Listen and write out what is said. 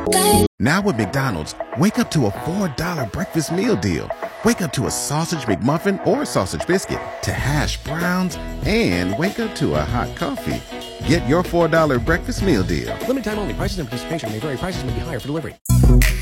Now with McDonald's, wake up to a $4 breakfast meal deal. Wake up to a sausage McMuffin or sausage biscuit, to hash browns, and wake up to a hot coffee. Get your $4 breakfast meal deal. Limited time only. Prices and participation may vary. Prices may be higher for delivery.